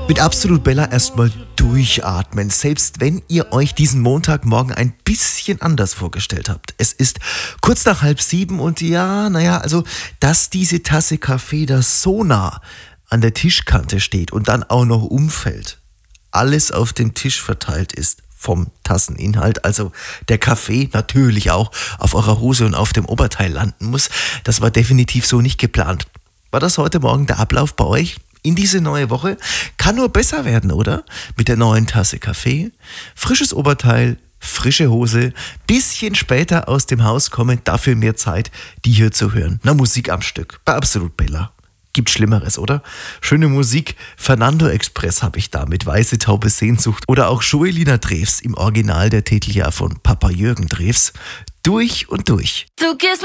Mit Absolut Bella erstmal durchatmen, selbst wenn ihr euch diesen Montagmorgen ein bisschen anders vorgestellt habt. Es ist kurz nach 6:30 und also, dass diese Tasse Kaffee da so nah an der Tischkante steht und dann auch noch umfällt, alles auf dem Tisch verteilt ist vom Tasseninhalt, also der Kaffee natürlich auch auf eurer Hose und auf dem Oberteil landen muss, das war definitiv so nicht geplant. War das heute Morgen der Ablauf bei euch? In diese neue Woche kann nur besser werden, oder? Mit der neuen Tasse Kaffee, frisches Oberteil, frische Hose, bisschen später aus dem Haus kommen, dafür mehr Zeit, die hier zu hören. Na, Musik am Stück, bei Absolut Bella. Gibt Schlimmeres, oder? Schöne Musik, Fernando Express habe ich da mit Weiße Taube Sehnsucht oder auch Joelina Drews im Original der Titel ja von Papa Jürgen Drews. Durch und durch. Du gehst